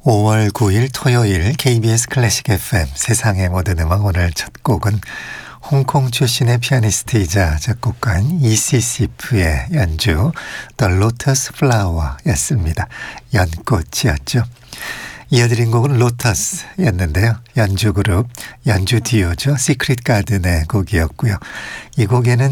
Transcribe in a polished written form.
5월 9일 토요일 KBS 클래식 FM 세상의 모든 음악, 오늘 첫 곡은 홍콩 출신의 피아니스트이자 작곡가인 이시시프의 연주 The Lotus Flower였습니다. 연꽃이었죠. 이어드린 곡은 로터스였는데요. 연주 그룹, 연주 듀오죠. 시크릿 가든의 곡이었고요. 이 곡에는